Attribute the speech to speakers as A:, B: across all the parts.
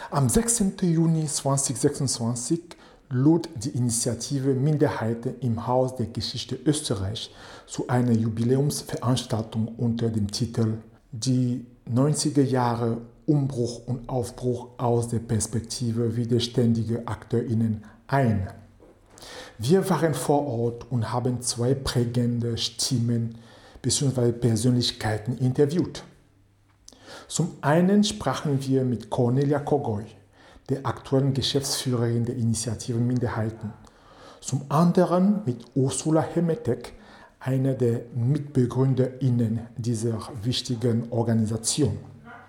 A: Am 16. Juni 2026 lud die Initiative Minderheiten im Haus der Geschichte Österreich zu einer Jubiläumsveranstaltung unter dem Titel Die 90er Jahre Umbruch und Aufbruch aus der Perspektive widerständiger AkteurInnen ein. Wir waren vor Ort und haben zwei prägende Stimmen bzw. Persönlichkeiten interviewt. Zum einen sprachen wir mit Cornelia Kogoy, der aktuellen Geschäftsführerin der Initiative Minderheiten. Zum anderen mit Ursula Hemetek, einer der MitbegründerInnen dieser wichtigen Organisation.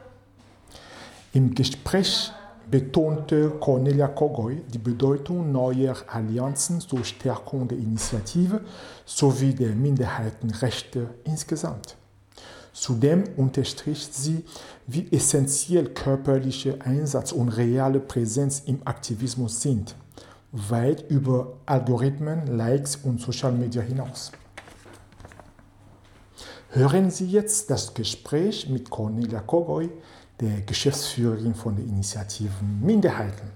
A: Im Gespräch betonte Cornelia Kogoy die Bedeutung neuer Allianzen zur Stärkung der Initiative sowie der Minderheitenrechte insgesamt. Zudem unterstrich sie, wie essentiell körperlicher Einsatz und reale Präsenz im Aktivismus sind, weit über Algorithmen, Likes und Social Media hinaus. Hören Sie jetzt das Gespräch mit Cornelia Kogoy, der Geschäftsführerin von der Initiative Minderheiten.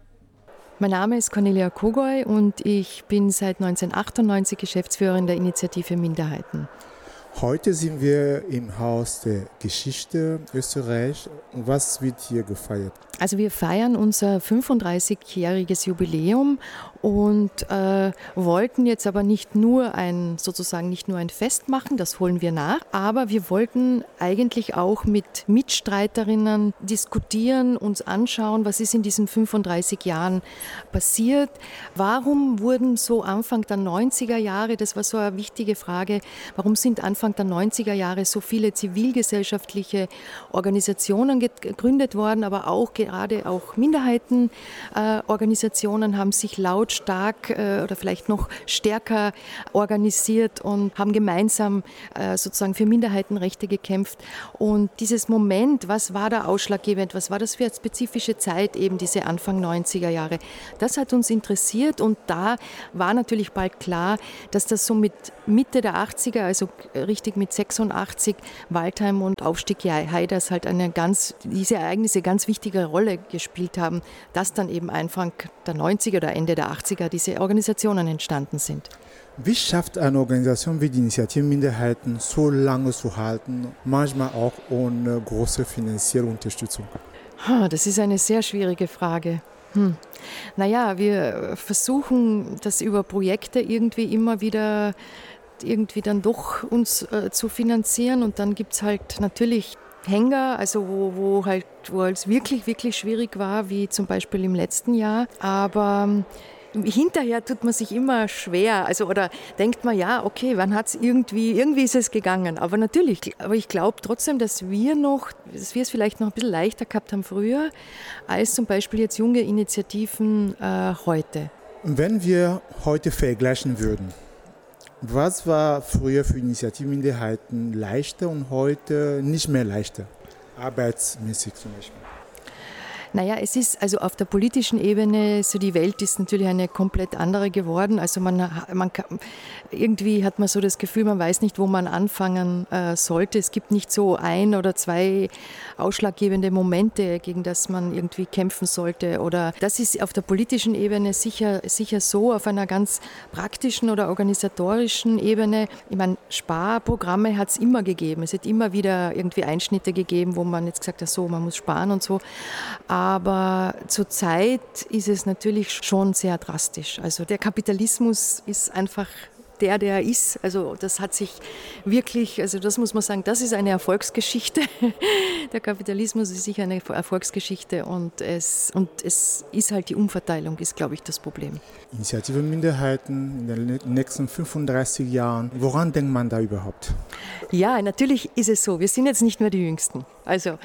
B: Mein Name ist Cornelia Kogoy und ich bin seit 1998 Geschäftsführerin der Initiative Minderheiten.
A: Heute sind wir im Haus der Geschichte Österreich. Was wird hier gefeiert?
B: Also wir feiern unser 35-jähriges Jubiläum und wollten jetzt aber nicht nur ein Fest machen, das holen wir nach, aber wir wollten eigentlich auch mit Mitstreiterinnen diskutieren, uns anschauen, was ist in diesen 35 Jahren passiert, warum wurden so Anfang der 90er Jahre, das war so eine wichtige Frage, warum sind Anfang der 90er Jahre so viele zivilgesellschaftliche Organisationen gegründet worden, aber auch gerade auch Minderheitenorganisationen haben sich lautstark oder vielleicht noch stärker organisiert und haben gemeinsam sozusagen für Minderheitenrechte gekämpft. Und dieses Moment, was war da ausschlaggebend, was war das für eine spezifische Zeit, eben diese Anfang 90er Jahre, das hat uns interessiert und da war natürlich bald klar, dass das so mit Mitte der 80er, also richtig mit 86, Waldheim und Aufstieg Haiders halt diese Ereignisse ganz wichtige Rolle gespielt haben, dass dann eben Anfang der 90er oder Ende der 80er diese Organisationen entstanden sind.
A: Wie schafft eine Organisation wie die Initiative Minderheiten so lange zu halten, manchmal auch ohne große finanzielle Unterstützung?
B: Das ist eine sehr schwierige Frage. Naja, wir versuchen das über Projekte irgendwie immer wieder dann doch uns zu finanzieren und dann gibt es halt natürlich Hänger, also wo es wirklich, wirklich schwierig war, wie zum Beispiel im letzten Jahr, aber hinterher tut man sich immer schwer, also oder denkt man, ja, okay, wann hat es irgendwie ist es gegangen, aber ich glaube trotzdem, dass wir es vielleicht noch ein bisschen leichter gehabt haben früher, als zum Beispiel jetzt junge Initiativen heute.
A: Wenn wir heute vergleichen würden, was war früher für Initiativminderheiten leichter und heute nicht mehr leichter? Arbeitsmäßig zum Beispiel.
B: Naja, es ist also auf der politischen Ebene, so die Welt ist natürlich eine komplett andere geworden. Also irgendwie hat man so das Gefühl, man weiß nicht, wo man anfangen sollte. Es gibt nicht so ein oder zwei ausschlaggebende Momente, gegen das man irgendwie kämpfen sollte. Oder das ist auf der politischen Ebene sicher so, auf einer ganz praktischen oder organisatorischen Ebene. Ich meine, Sparprogramme hat es immer gegeben. Es hat immer wieder irgendwie Einschnitte gegeben, wo man jetzt gesagt hat, so, man muss sparen und so. Aber zurzeit ist es natürlich schon sehr drastisch. Also der Kapitalismus ist einfach der er ist. Also das hat sich wirklich, also das muss man sagen, das ist eine Erfolgsgeschichte. Der Kapitalismus ist sicher eine Erfolgsgeschichte und es ist halt die Umverteilung, ist, glaube ich, das Problem.
A: Initiative Minderheiten in den nächsten 35 Jahren, woran denkt man da überhaupt?
B: Ja, natürlich ist es so, wir sind jetzt nicht mehr die Jüngsten. Also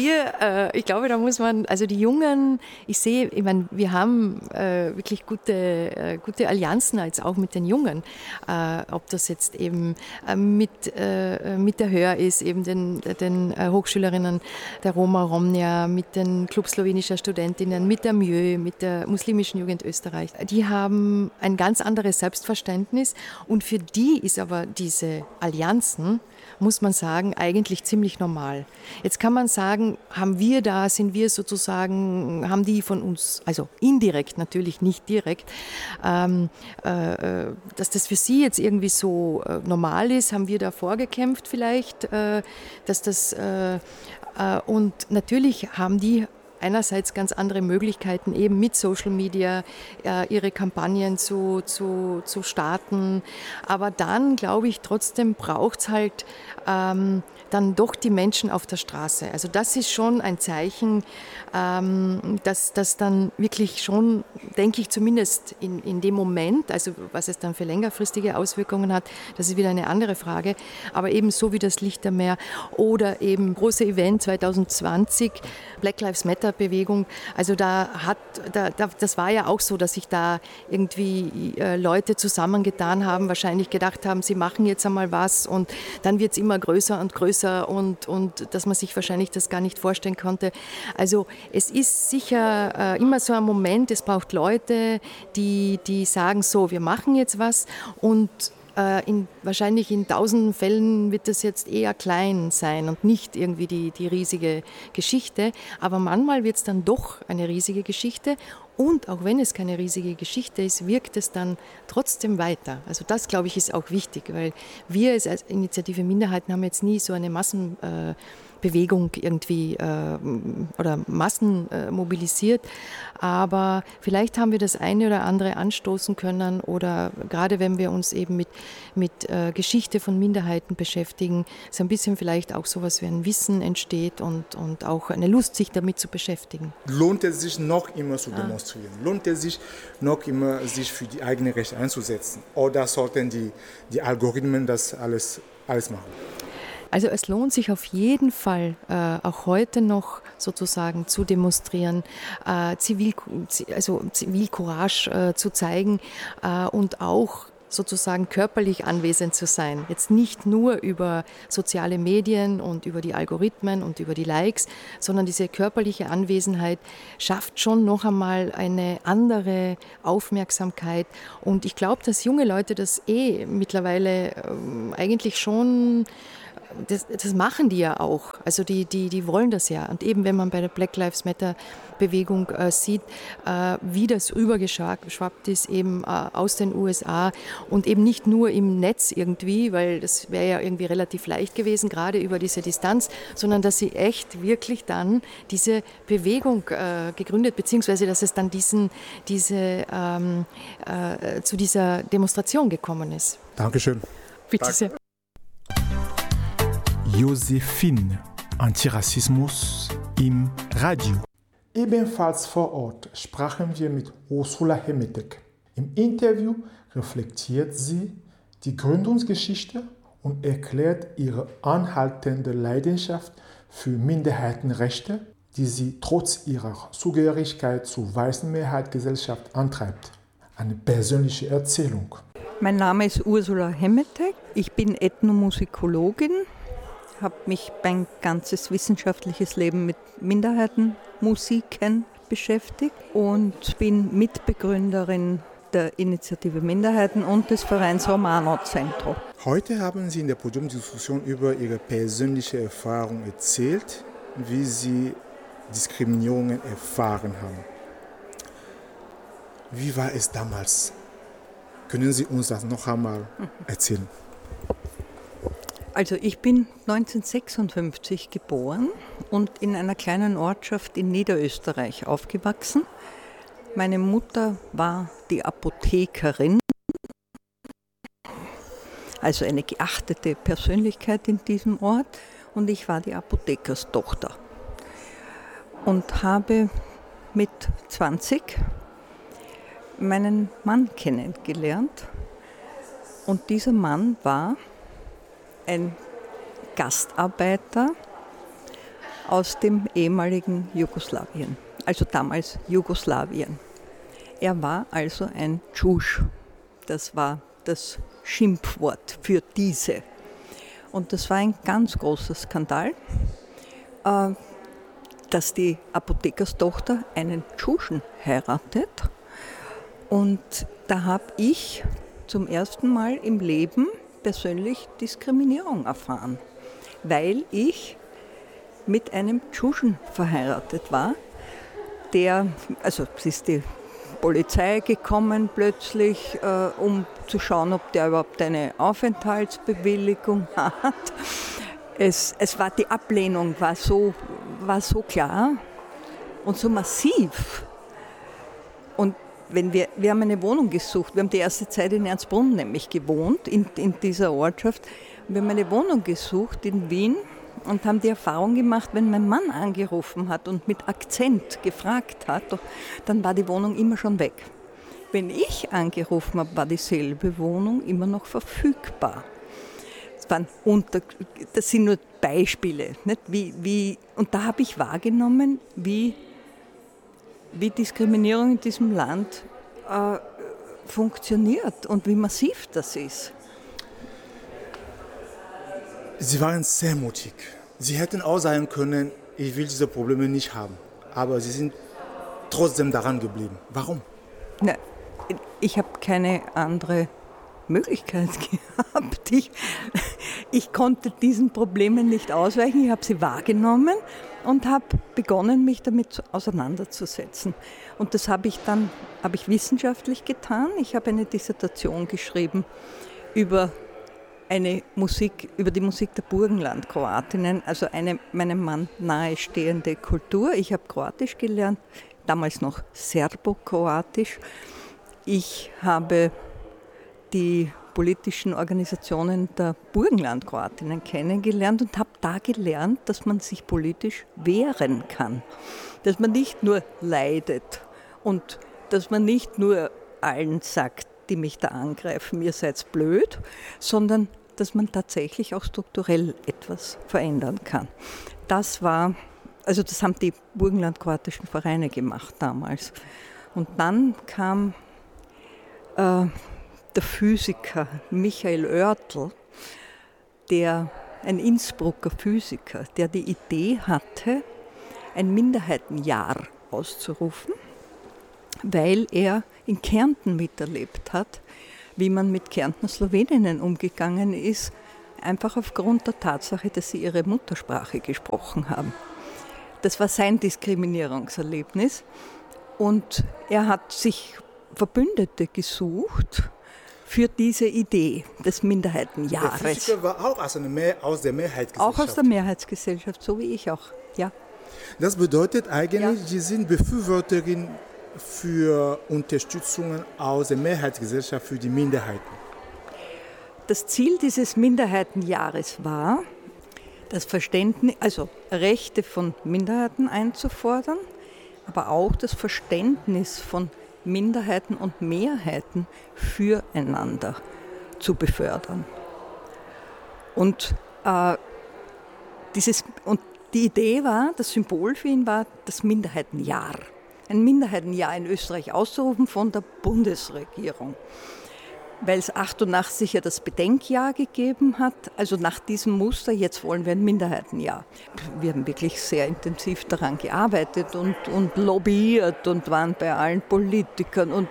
B: ich glaube, da muss man, also die Jungen, ich meine, wir haben wirklich gute Allianzen jetzt auch mit den Jungen. Ob das jetzt eben mit der Hör ist, eben den Hochschülerinnen der Roma Romnia, mit den Club slowenischer Studentinnen, mit der MJÖ, mit der muslimischen Jugend Österreich. Die haben ein ganz anderes Selbstverständnis und für die ist aber diese Allianzen muss man sagen, eigentlich ziemlich normal. Jetzt kann man sagen, sind wir sozusagen, haben die von uns, also indirekt natürlich, nicht direkt, dass das für sie jetzt irgendwie so normal ist, haben wir da vorgekämpft vielleicht, dass das, und natürlich haben die einerseits ganz andere Möglichkeiten, eben mit Social Media ihre Kampagnen zu starten. Aber dann, glaube ich, trotzdem braucht es halt dann doch die Menschen auf der Straße. Also das ist schon ein Zeichen, dass das dann wirklich schon, denke ich zumindest in dem Moment, also was es dann für längerfristige Auswirkungen hat, das ist wieder eine andere Frage, aber eben so wie das Lichtermeer oder eben große Event 2020, Black Lives Matter Bewegung, also das war ja auch so, dass sich da irgendwie Leute zusammengetan haben, wahrscheinlich gedacht haben, sie machen jetzt einmal was und dann wird es immer größer und größer und dass man sich wahrscheinlich das gar nicht vorstellen konnte. Also es ist sicher immer so ein Moment, es braucht Leute, die sagen so, wir machen jetzt was und wahrscheinlich in 1000 Fällen wird das jetzt eher klein sein und nicht irgendwie die riesige Geschichte. Aber manchmal wird es dann doch eine riesige Geschichte. Und auch wenn es keine riesige Geschichte ist, wirkt es dann trotzdem weiter. Also das, glaube ich, ist auch wichtig, weil wir als Initiative Minderheiten haben jetzt nie so eine Massenbewegung irgendwie oder Massen mobilisiert, aber vielleicht haben wir das eine oder andere anstoßen können oder gerade wenn wir uns eben mit Geschichte von Minderheiten beschäftigen, so ein bisschen vielleicht auch sowas wie ein Wissen entsteht und auch eine Lust, sich damit zu beschäftigen.
A: Lohnt es sich noch immer zu demonstrieren? Lohnt es sich noch immer, sich für die eigenen Rechte einzusetzen? Oder sollten die Algorithmen das alles machen?
B: Also es lohnt sich auf jeden Fall, auch heute noch sozusagen zu demonstrieren, Zivilcourage zu zeigen und auch sozusagen körperlich anwesend zu sein. Jetzt nicht nur über soziale Medien und über die Algorithmen und über die Likes, sondern diese körperliche Anwesenheit schafft schon noch einmal eine andere Aufmerksamkeit. Und ich glaube, dass junge Leute das mittlerweile eigentlich schon. Das machen die ja auch. Also die wollen das ja. Und eben, wenn man bei der Black Lives Matter Bewegung sieht, wie das rübergeschwappt ist, eben aus den USA und eben nicht nur im Netz irgendwie, weil das wäre ja irgendwie relativ leicht gewesen, gerade über diese Distanz, sondern dass sie echt wirklich dann diese Bewegung gegründet, beziehungsweise dass es dann zu dieser Demonstration gekommen ist.
A: Dankeschön.
B: Bitte sehr.
A: Josephine, Antirassismus im Radio. Ebenfalls vor Ort sprachen wir mit Ursula Hemetek. Im Interview reflektiert sie die Gründungsgeschichte und erklärt ihre anhaltende Leidenschaft für Minderheitenrechte, die sie trotz ihrer Zugehörigkeit zur weißen Mehrheitsgesellschaft antreibt. Eine persönliche Erzählung.
C: Mein Name ist Ursula Hemetek. Ich bin Ethnomusikologin, habe mich mein ganzes wissenschaftliches Leben mit Minderheitenmusiken beschäftigt und bin Mitbegründerin der Initiative Minderheiten und des Vereins Romano Centro.
A: Heute haben Sie in der Podiumdiskussion über Ihre persönliche Erfahrung erzählt, wie Sie Diskriminierungen erfahren haben. Wie war es damals? Können Sie uns das noch einmal erzählen?
C: Also ich bin 1956 geboren und in einer kleinen Ortschaft in Niederösterreich aufgewachsen. Meine Mutter war die Apothekerin, also eine geachtete Persönlichkeit in diesem Ort, und ich war die Apothekerstochter und habe mit 20 meinen Mann kennengelernt. Und dieser Mann war ein Gastarbeiter aus dem ehemaligen Jugoslawien, also damals Jugoslawien. Er war also ein Tschusch, das war das Schimpfwort für diese. Und das war ein ganz großer Skandal, dass die Apothekerstochter einen Tschuschen heiratet. Und da habe ich zum ersten Mal im Leben persönlich Diskriminierung erfahren, weil ich mit einem Tschuschen verheiratet war, es ist die Polizei gekommen plötzlich, um zu schauen, ob der überhaupt eine Aufenthaltsbewilligung hat. Die Ablehnung war so klar und so massiv. Und wir haben eine Wohnung gesucht, wir haben die erste Zeit in Ernstbrunn nämlich gewohnt, in dieser Ortschaft. Wir haben eine Wohnung gesucht in Wien und haben die Erfahrung gemacht, wenn mein Mann angerufen hat und mit Akzent gefragt hat, dann war die Wohnung immer schon weg. Wenn ich angerufen habe, war dieselbe Wohnung immer noch verfügbar. Das sind nur Beispiele. Nicht? Und da habe ich wahrgenommen, wie Diskriminierung in diesem Land funktioniert und wie massiv das ist.
A: Sie waren sehr mutig. Sie hätten auch sagen können, ich will diese Probleme nicht haben. Aber Sie sind trotzdem daran geblieben. Warum?
C: Na, ich habe keine andere Möglichkeit gehabt. Ich konnte diesen Problemen nicht ausweichen. Ich habe sie wahrgenommen und habe begonnen, mich damit auseinanderzusetzen. Und das habe ich wissenschaftlich getan. Ich habe eine Dissertation geschrieben über die Musik der Burgenlandkroatinnen, also eine meinem Mann nahestehende Kultur. Ich habe Kroatisch gelernt, damals noch Serbokroatisch. Ich habe die politischen Organisationen der Burgenlandkroatinnen kennengelernt und habe da gelernt, dass man sich politisch wehren kann. Dass man nicht nur leidet und dass man nicht nur allen sagt, die mich da angreifen, ihr seid blöd, sondern dass man tatsächlich auch strukturell etwas verändern kann. Das haben die burgenlandkroatischen Vereine gemacht damals. Und dann kam der Physiker Michael Oertel, ein Innsbrucker Physiker, der die Idee hatte, ein Minderheitenjahr auszurufen, weil er in Kärnten miterlebt hat, wie man mit Kärntner Sloweninnen umgegangen ist, einfach aufgrund der Tatsache, dass sie ihre Muttersprache gesprochen haben. Das war sein Diskriminierungserlebnis und er hat sich Verbündete gesucht für diese Idee des Minderheitenjahres.
A: Der Physiker war auch aus der Mehrheitsgesellschaft.
C: Auch aus der Mehrheitsgesellschaft, so wie ich auch, ja.
A: Das bedeutet eigentlich, Sie sind Befürworterin für Unterstützungen aus der Mehrheitsgesellschaft für die Minderheiten.
C: Das Ziel dieses Minderheitenjahres war, das Verständnis, also Rechte von Minderheiten einzufordern, aber auch das Verständnis von Minderheiten und Mehrheiten füreinander zu befördern. Und die Idee war, das Symbol für ihn war das Minderheitenjahr. Ein Minderheitenjahr in Österreich auszurufen von der Bundesregierung. Weil es 1988 ja das Bedenkjahr gegeben hat, also nach diesem Muster, jetzt wollen wir ein Minderheitenjahr. Wir haben wirklich sehr intensiv daran gearbeitet und lobbyiert und waren bei allen Politikern und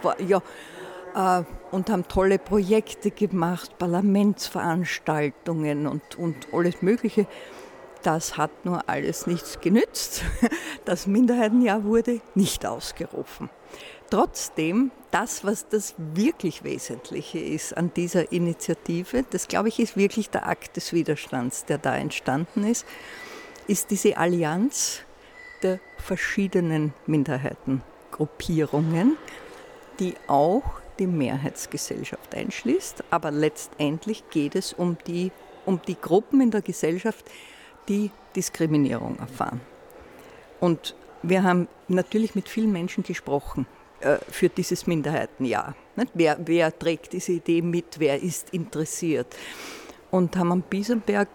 C: haben tolle Projekte gemacht, Parlamentsveranstaltungen und alles Mögliche. Das hat nur alles nichts genützt. Das Minderheitenjahr wurde nicht ausgerufen. Trotzdem, was das wirklich Wesentliche ist an dieser Initiative, das glaube ich ist wirklich der Akt des Widerstands, der da entstanden ist diese Allianz der verschiedenen Minderheitengruppierungen, die auch die Mehrheitsgesellschaft einschließt. Aber letztendlich geht es um die Gruppen in der Gesellschaft, die Diskriminierung erfahren. Und wir haben natürlich mit vielen Menschen gesprochen für dieses Minderheitenjahr. Wer trägt diese Idee mit, wer ist interessiert? Und haben am Biesenberg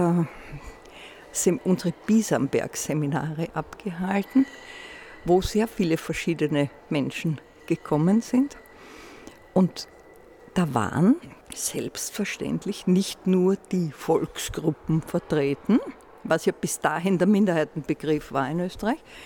C: unsere Biesenberg-Seminare abgehalten, wo sehr viele verschiedene Menschen gekommen sind. Und da waren selbstverständlich nicht nur die Volksgruppen vertreten, was ja bis dahin der Minderheitenbegriff war in Österreich,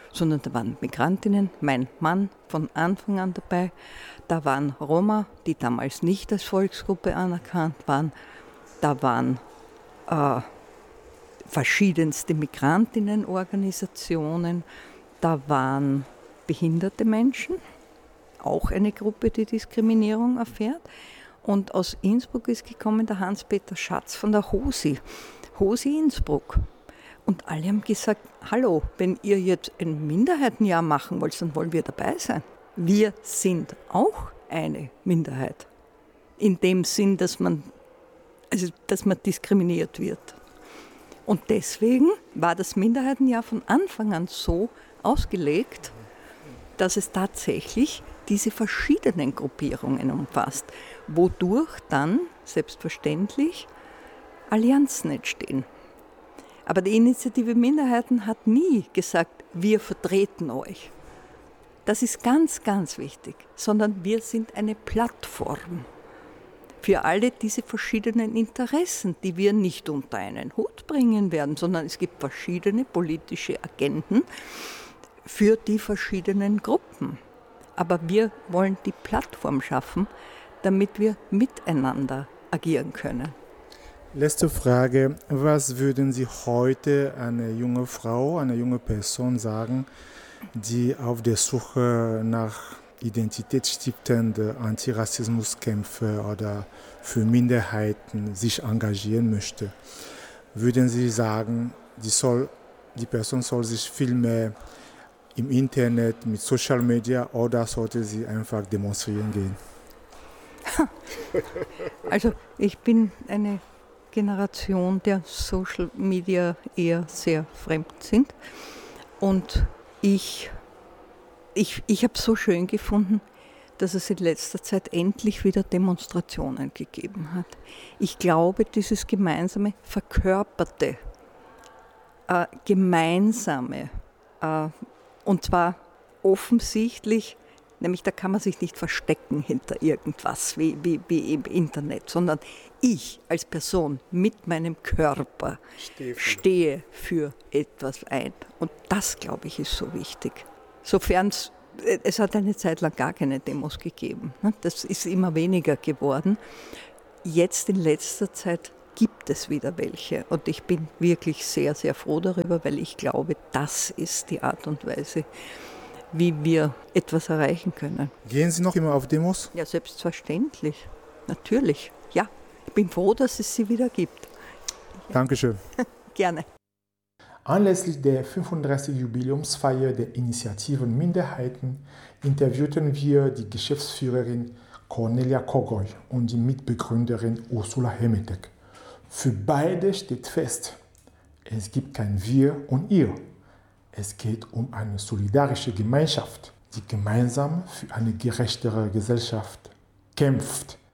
C: sondern da waren Migrantinnen, mein Mann von Anfang an dabei, da waren Roma, die damals nicht als Volksgruppe anerkannt waren, da waren verschiedenste Migrantinnenorganisationen, da waren behinderte Menschen, auch eine Gruppe, die Diskriminierung erfährt. Und aus Innsbruck ist gekommen der Hans-Peter Schatz von der HOSI Innsbruck. Und alle haben gesagt, hallo, wenn ihr jetzt ein Minderheitenjahr machen wollt, dann wollen wir dabei sein. Wir sind auch eine Minderheit. In dem Sinn, dass man diskriminiert wird. Und deswegen war das Minderheitenjahr von Anfang an so ausgelegt, dass es tatsächlich diese verschiedenen Gruppierungen umfasst, wodurch dann selbstverständlich Allianzen entstehen. Aber die Initiative Minderheiten hat nie gesagt, wir vertreten euch. Das ist ganz, ganz wichtig, sondern wir sind eine Plattform für alle diese verschiedenen Interessen, die wir nicht unter einen Hut bringen werden, sondern es gibt verschiedene politische Agenden für die verschiedenen Gruppen. Aber wir wollen die Plattform schaffen, damit wir miteinander agieren können.
A: Letzte Frage. Was würden Sie heute einer jungen Frau, einer jungen Person sagen, die auf der Suche nach identitätsstiftende Antirassismuskämpfe oder für Minderheiten sich engagieren möchte? Würden Sie sagen, die Person soll sich viel mehr im Internet, mit Social Media, oder sollte sie einfach demonstrieren gehen?
C: Also ich bin eine Generation, der Social Media eher sehr fremd sind. Und ich habe es so schön gefunden, dass es in letzter Zeit endlich wieder Demonstrationen gegeben hat. Ich glaube, dieses gemeinsame, verkörperte, gemeinsame, und zwar offensichtlich, nämlich da kann man sich nicht verstecken hinter irgendwas wie im Internet, sondern ich als Person mit meinem Körper stehe für etwas ein. Und das, glaube ich, ist so wichtig. Sofern es hat eine Zeit lang gar keine Demos gegeben. Das ist immer weniger geworden. Jetzt in letzter Zeit gibt es wieder welche. Und ich bin wirklich sehr, sehr froh darüber, weil ich glaube, das ist die Art und Weise, wie wir etwas erreichen können.
A: Gehen Sie noch immer auf Demos?
C: Ja, selbstverständlich. Natürlich. Ja, ich bin froh, dass es sie wieder gibt.
A: Dankeschön.
C: Gerne.
A: Anlässlich der 35. Jubiläumsfeier der Initiative Minderheiten interviewten wir die Geschäftsführerin Cornelia Kogoy und die Mitbegründerin Ursula Hemetek. Für beide steht fest, es gibt kein Wir und Ihr. Es geht um eine solidarische Gemeinschaft, die gemeinsam für eine gerechtere Gesellschaft kämpft.